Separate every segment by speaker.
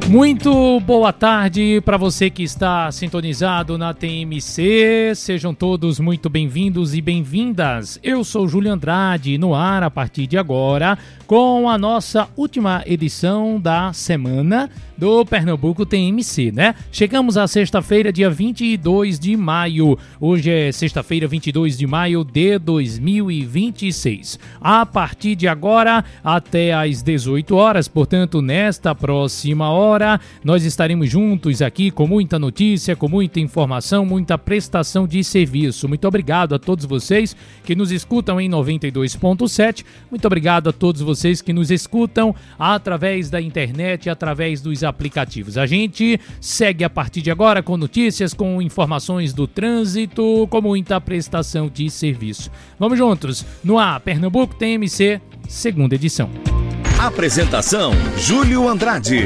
Speaker 1: Muito boa tarde para você que está sintonizado na TMC. Sejam todos muito bem-vindos e bem-vindas. Eu sou Júlio Andrade, no ar a partir de agora, com a nossa última edição da semana do Pernambuco TMC, né? Chegamos à sexta-feira, dia 22 de maio. Hoje é sexta-feira, 22 de maio de 2026. A partir de agora, até às 18 horas, portanto, nesta próxima hora, nós estaremos juntos aqui com muita notícia, com muita informação, muita prestação de serviço. Muito obrigado a todos vocês que nos escutam em 92.7. Muito obrigado a todos vocês que nos escutam através da internet, através dos aplicativos. A gente segue a partir de agora com notícias, com informações do trânsito, com muita prestação de serviço. Vamos juntos no ar, Pernambuco TMC, segunda edição.
Speaker 2: Apresentação, Júlio Andrade.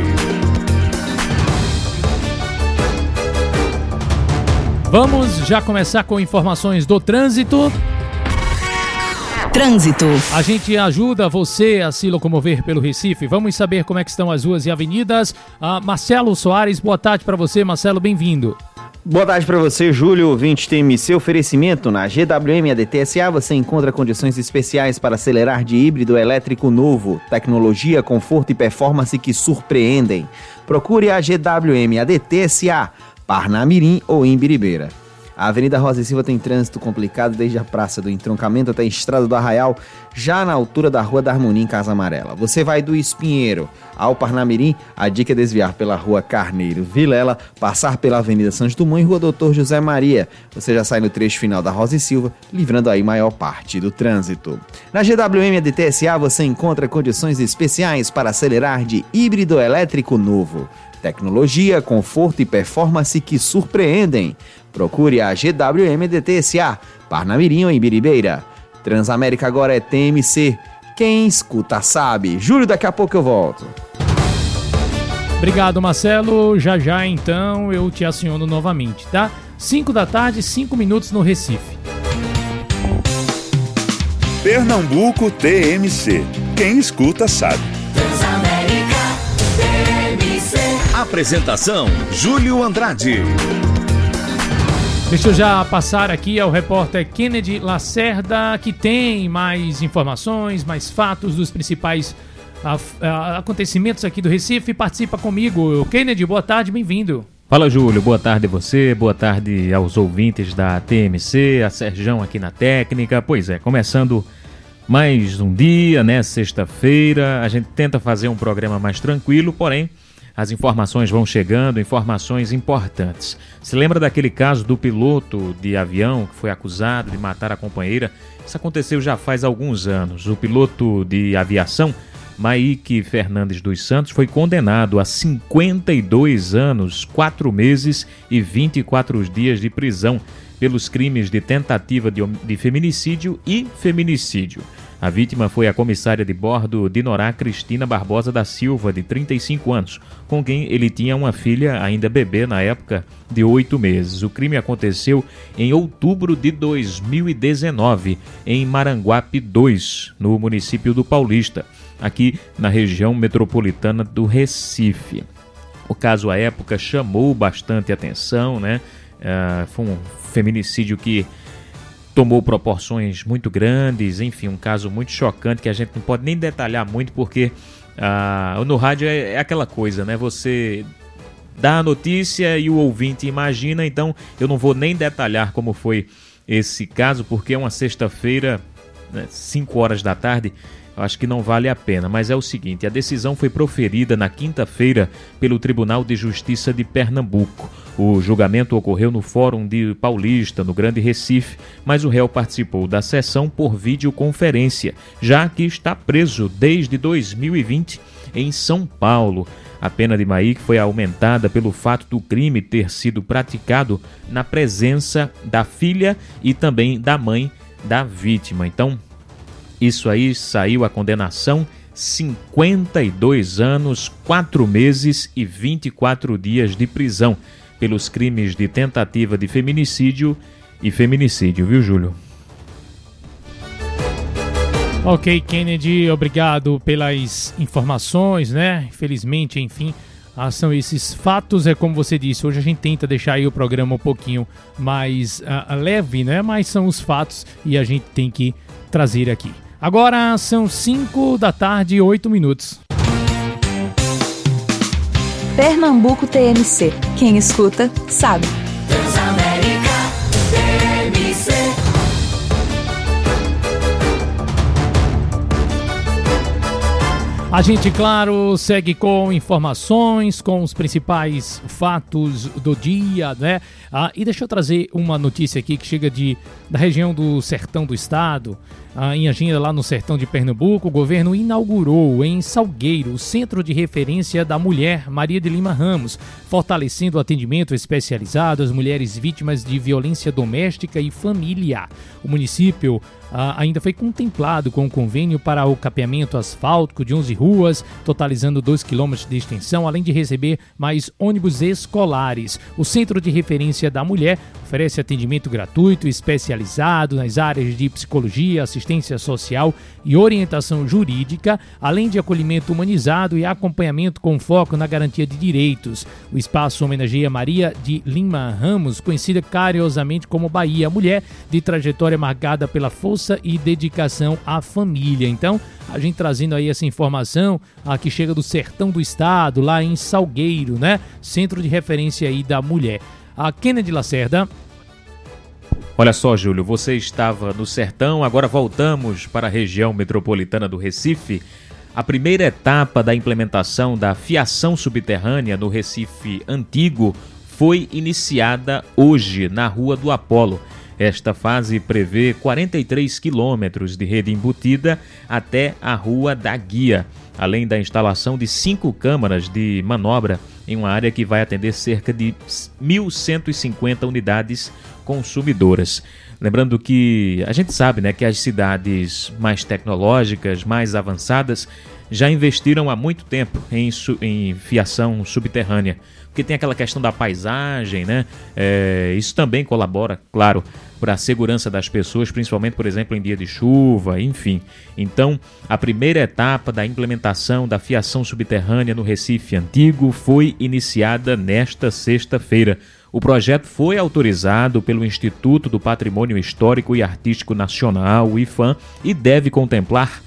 Speaker 1: Vamos já começar com informações do trânsito.
Speaker 3: Trânsito.
Speaker 1: A gente ajuda você a se locomover pelo Recife. Vamos saber como é que estão as ruas e avenidas. Marcelo Soares, boa tarde para você, Marcelo, bem-vindo.
Speaker 4: Boa tarde para você, Júlio, ouvinte TMC. Oferecimento na GWM ADT SA. Você encontra condições especiais para acelerar de híbrido elétrico novo. Tecnologia, conforto e performance que surpreendem. Procure a GWM ADT SA, Parnamirim ou Imbiribeira. A Avenida Rosa e Silva tem trânsito complicado desde a Praça do Entroncamento até a Estrada do Arraial, já na altura da Rua da Harmonia em Casa Amarela. Você vai do Espinheiro ao Parnamirim, a dica é desviar pela Rua Carneiro Vilela, passar pela Avenida Santos Dumont e Rua Doutor José Maria. Você já sai no trecho final da Rosa e Silva, livrando aí maior parte do trânsito. Na GWM ADT SA você encontra condições especiais para acelerar de híbrido elétrico novo. Tecnologia, conforto e performance que surpreendem. Procure a GWM ADT SA, Parnamirim ou Imbiribeira. Transamérica agora é TMC. Quem escuta sabe. Júlio, daqui a pouco eu volto.
Speaker 1: Obrigado, Marcelo. Já então eu te aciono novamente, tá? 5 da tarde, 5 minutos no Recife.
Speaker 2: Pernambuco TMC. Quem escuta sabe.
Speaker 5: Transamérica TMC.
Speaker 2: Apresentação, Júlio Andrade.
Speaker 1: Deixa eu já passar aqui ao repórter Kennedy Lacerda, que tem mais informações, mais fatos dos principais acontecimentos aqui do Recife. Participa comigo. Kennedy, boa tarde, bem-vindo.
Speaker 6: Fala, Júlio, boa tarde a você, boa tarde aos ouvintes da TMC, a Serjão aqui na técnica. Pois é, começando mais um dia, né, sexta-feira, a gente tenta fazer um programa mais tranquilo, porém as informações vão chegando, informações importantes. Se lembra daquele caso do piloto de avião que foi acusado de matar a companheira? Isso aconteceu já faz alguns anos. O piloto de aviação, Maíque Fernandes dos Santos, foi condenado a 52 anos, 4 meses e 24 dias de prisão pelos crimes de tentativa de feminicídio e feminicídio. A vítima foi a comissária de bordo Dinorá Cristina Barbosa da Silva, de 35 anos, com quem ele tinha uma filha ainda bebê na época de 8 meses. O crime aconteceu em outubro de 2019, em Maranguape 2, no município do Paulista, aqui na região metropolitana do Recife. O caso à época chamou bastante atenção, né? Foi um feminicídio que tomou proporções muito grandes, enfim, um caso muito chocante que a gente não pode nem detalhar muito porque no rádio é aquela coisa, né? Você dá a notícia e o ouvinte imagina, então eu não vou nem detalhar como foi esse caso porque é uma sexta-feira, né, 5 horas da tarde. Eu acho que não vale a pena, mas é o seguinte, a decisão foi proferida na quinta-feira pelo Tribunal de Justiça de Pernambuco. O julgamento ocorreu no Fórum de Paulista, no Grande Recife, mas o réu participou da sessão por videoconferência, já que está preso desde 2020 em São Paulo. A pena de Maíque foi aumentada pelo fato do crime ter sido praticado na presença da filha e também da mãe da vítima. Então, isso aí saiu a condenação, 52 anos, 4 meses e 24 dias de prisão pelos crimes de tentativa de feminicídio e feminicídio, viu, Júlio?
Speaker 1: Ok, Kennedy, obrigado pelas informações, né? Infelizmente, enfim, são esses fatos, como você disse, hoje a gente tenta deixar aí o programa um pouquinho mais leve, né? Mas são os fatos e a gente tem que trazer aqui. Agora são 5 da tarde, 8 minutos.
Speaker 3: Pernambuco TMC. Quem escuta, sabe.
Speaker 5: Transamérica TMC.
Speaker 1: A gente, claro, segue com informações, com os principais fatos do dia, né? E deixa eu trazer uma notícia aqui que chega da região do sertão do estado. Em agenda lá no sertão de Pernambuco, o governo inaugurou em Salgueiro o Centro de Referência da Mulher Maria de Lima Ramos, fortalecendo o atendimento especializado às mulheres vítimas de violência doméstica e familiar. O município ainda foi contemplado com um convênio para o capeamento asfáltico de 11 ruas, totalizando 2 quilômetros de extensão, além de receber mais ônibus escolares. O Centro de Referência da Mulher oferece atendimento gratuito e especializado nas áreas de psicologia, assistência social e orientação jurídica, além de acolhimento humanizado e acompanhamento com foco na garantia de direitos. O espaço homenageia Maria de Lima Ramos, conhecida carinhosamente como Bahia, mulher de trajetória marcada pela força e dedicação à família. Então, a gente trazendo aí essa informação que chega do sertão do estado, lá em Salgueiro, né? Centro de Referência aí da Mulher. A Kennedy Lacerda.
Speaker 6: Olha só, Júlio, você estava no sertão, agora voltamos para a região metropolitana do Recife. A primeira etapa da implementação da fiação subterrânea no Recife Antigo foi iniciada hoje na Rua do Apolo. Esta fase prevê 43 quilômetros de rede embutida até a Rua da Guia, além da instalação de 5 câmaras de manobra em uma área que vai atender cerca de 1.150 unidades consumidoras. Lembrando que a gente sabe, né, que as cidades mais tecnológicas, mais avançadas, já investiram há muito tempo em fiação subterrânea, porque tem aquela questão da paisagem, né? Isso também colabora, claro, para a segurança das pessoas, principalmente, por exemplo, em dia de chuva, enfim. Então, a primeira etapa da implementação da fiação subterrânea no Recife Antigo foi iniciada nesta sexta-feira. O projeto foi autorizado pelo Instituto do Patrimônio Histórico e Artístico Nacional, o IPHAN, e deve contemplar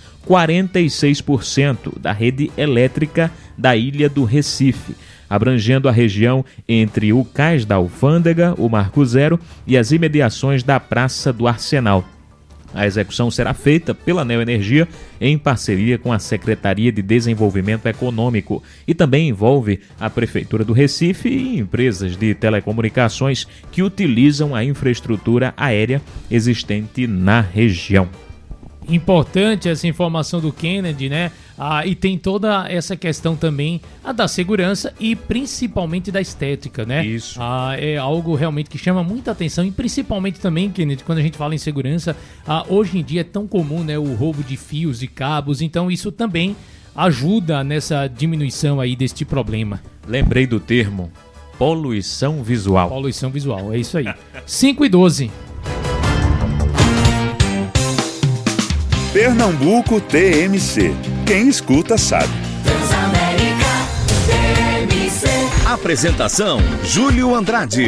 Speaker 6: 46% da rede elétrica da ilha do Recife, abrangendo a região entre o Cais da Alfândega, o Marco Zero e as imediações da Praça do Arsenal. A execução será feita pela Neoenergia em parceria com a Secretaria de Desenvolvimento Econômico e também envolve a Prefeitura do Recife e empresas de telecomunicações que utilizam a infraestrutura aérea existente na região.
Speaker 1: Importante essa informação do Kennedy, né? E tem toda essa questão também da segurança e principalmente da estética, né?
Speaker 6: Isso.
Speaker 1: É algo realmente que chama muita atenção e principalmente também, Kennedy, quando a gente fala em segurança, hoje em dia é tão comum, né, o roubo de fios e cabos, então isso também ajuda nessa diminuição aí deste problema.
Speaker 6: Lembrei do termo poluição visual.
Speaker 1: Poluição visual, é isso aí. 5:12.
Speaker 2: Pernambuco TMC. Quem escuta sabe.
Speaker 5: Transamérica TMC.
Speaker 2: Apresentação: Júlio Andrade.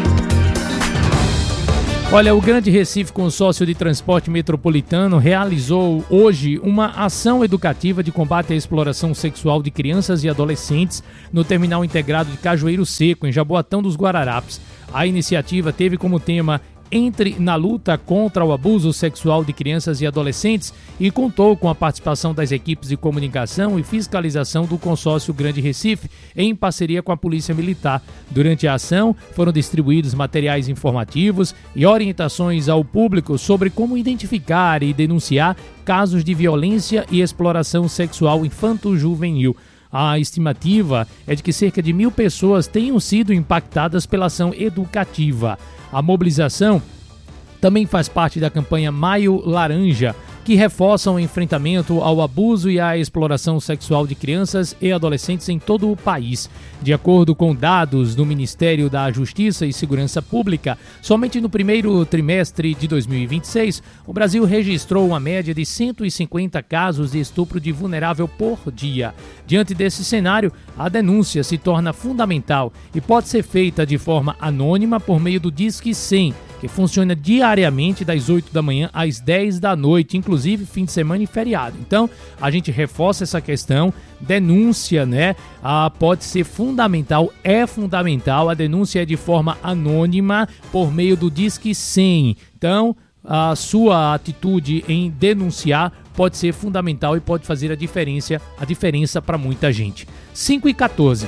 Speaker 1: Olha, o Grande Recife Consórcio de Transporte Metropolitano realizou hoje uma ação educativa de combate à exploração sexual de crianças e adolescentes no Terminal Integrado de Cajueiro Seco, em Jaboatão dos Guararapes. A iniciativa teve como tema Entre na luta contra o abuso sexual de crianças e adolescentes e contou com a participação das equipes de comunicação e fiscalização do consórcio Grande Recife, em parceria com a Polícia Militar. Durante a ação, foram distribuídos materiais informativos e orientações ao público sobre como identificar e denunciar casos de violência e exploração sexual infanto-juvenil. A estimativa é de que cerca de 1.000 pessoas tenham sido impactadas pela ação educativa. A mobilização também faz parte da campanha Maio Laranja, que reforçam o enfrentamento ao abuso e à exploração sexual de crianças e adolescentes em todo o país. De acordo com dados do Ministério da Justiça e Segurança Pública, somente no primeiro trimestre de 2026, o Brasil registrou uma média de 150 casos de estupro de vulnerável por dia. Diante desse cenário, a denúncia se torna fundamental e pode ser feita de forma anônima por meio do Disque 100, que funciona diariamente das 8 da manhã às 10 da noite, inclusive fim de semana e feriado. Então, a gente reforça essa questão, denúncia, né? Pode ser fundamental, é fundamental, a denúncia é de forma anônima por meio do Disque 100. Então, a sua atitude em denunciar pode ser fundamental e pode fazer a diferença para muita gente. 5h14.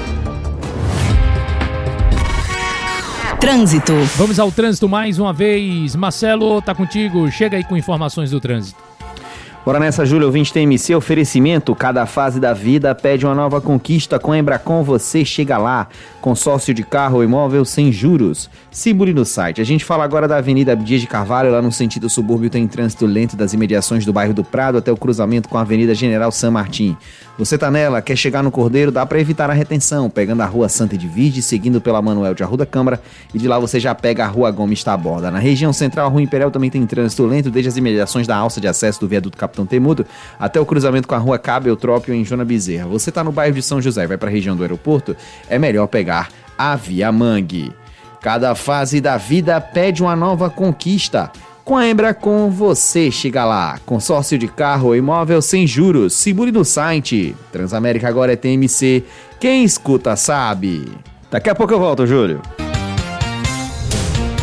Speaker 3: Trânsito.
Speaker 1: Vamos ao trânsito mais uma vez. Marcelo, tá contigo. Chega aí com informações do trânsito.
Speaker 4: Bora nessa, Júlio, ouvinte TMC, oferecimento, cada fase da vida pede uma nova conquista. Com a Embracon você chega lá. Consórcio de carro ou imóvel sem juros. Simbole no site. A gente fala agora da Avenida Abdias de Carvalho, lá no sentido subúrbio tem trânsito lento das imediações do bairro do Prado até o cruzamento com a Avenida General San Martín. Você tá nela, quer chegar no Cordeiro, dá para evitar a retenção, pegando a Rua Santa Edvige, seguindo pela Manuel de Arruda Câmara, e de lá você já pega a Rua Gomes Taborda. Na região central, a Rua Imperial também tem trânsito lento, desde as imediações da alça de acesso do viaduto Capitão Temudo até o cruzamento com a Rua Cabo Eutrópio em Joana Bezerra. Você tá no bairro de São José e vai para a região do aeroporto, é melhor pegar a Via Mangue. Cada fase da vida pede uma nova conquista. Com a Embracon você chega lá. Consórcio de carro ou imóvel sem juros. Simbole no site. Transamérica agora é TMC. Quem escuta sabe. Daqui a pouco eu volto, Júlio.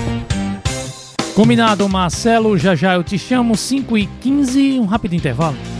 Speaker 1: Combinado, Marcelo. Já já eu te chamo. 5h15, um rápido intervalo.